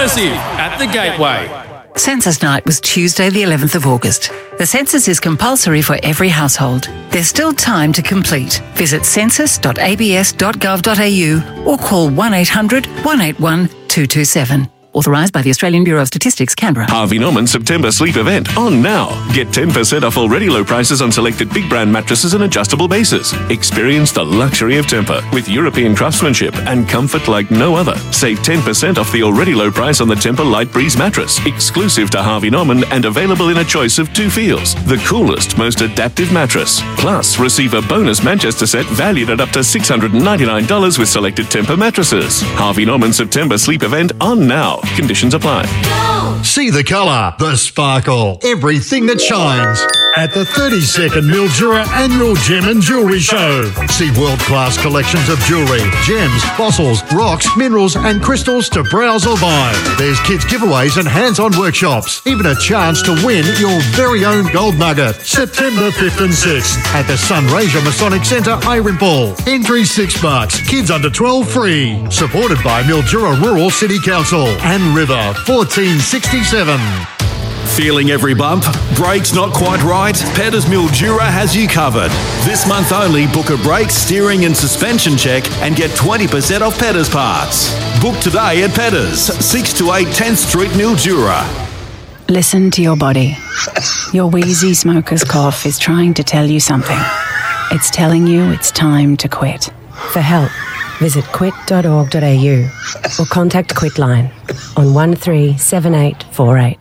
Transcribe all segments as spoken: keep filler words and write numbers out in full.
Massive at the Gateway. Census night was Tuesday the eleventh of August. The census is compulsory for every household. There's still time to complete. Visit census dot a b s dot gov dot a u or call one eight hundred, one eight one, two two seven. Authorised by the Australian Bureau of Statistics, Canberra. Harvey Norman September sleep event on now. Get ten percent off already low prices on selected big brand mattresses and adjustable bases. Experience the luxury of Tempur with European craftsmanship and comfort like no other. Save ten percent off the already low price on the Tempur Light Breeze mattress, exclusive to Harvey Norman and available in a choice of two feels. The coolest, most adaptive mattress. Plus, receive a bonus Manchester set valued at up to six hundred ninety-nine dollars with selected Tempur mattresses. Harvey Norman September sleep event on now. Conditions apply. See the colour, the sparkle, everything that shines at the thirty-second Mildura Annual Gem and Jewellery Show. See world-class collections of jewellery, gems, fossils, rocks, minerals and crystals to browse or buy. There's kids giveaways and hands-on workshops. Even a chance to win your very own gold nugget. September fifth and sixth at the Sunraysia Masonic Centre, Irwimple. Entry six bucks. Kids under twelve free. Supported by Mildura Rural City Council and River fourteen sixty-seven. Feeling every bump? Brakes not quite right? Petters Mildura has you covered. This month only, book a brake, steering and suspension check and get twenty percent off Petters parts. Book today at Petters, six to eight tenth Street, Mildura. Listen to your body. Your wheezy smoker's cough is trying to tell you something. It's telling you it's time to quit. For help, visit quit dot org dot a u or contact Quitline on one three seven eight four eight.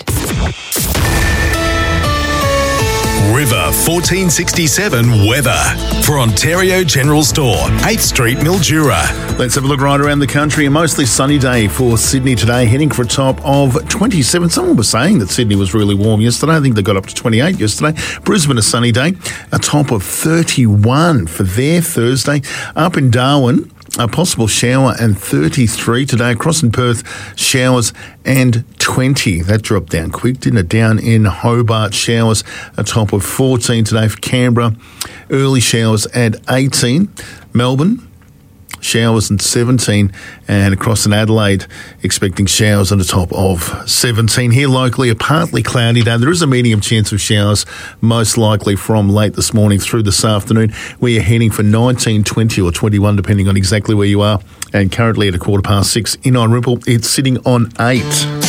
River fourteen sixty-seven weather for Ontario General Store, eighth Street, Mildura. Let's have a look right around the country. A mostly sunny day for Sydney today, heading for a top of twenty-seven. Someone was saying that Sydney was really warm yesterday. I think they got up to twenty-eight yesterday. Brisbane, a sunny day, a top of thirty-one for their Thursday. Up in Darwin, a possible shower and thirty-three today. Across in Perth, showers and twenty. That dropped down quick, didn't it? Down in Hobart, showers a top of fourteen today for Canberra. Early showers at eighteen. Melbourne, showers and seventeen. And across in Adelaide, expecting showers on the top of seventeen. Here locally, a partly cloudy day. There is a medium chance of showers, most likely from late this morning through this afternoon. We are heading for nineteen, twenty or twenty-one, depending on exactly where you are. And currently at a quarter past six in Irwimple, it's sitting on eight.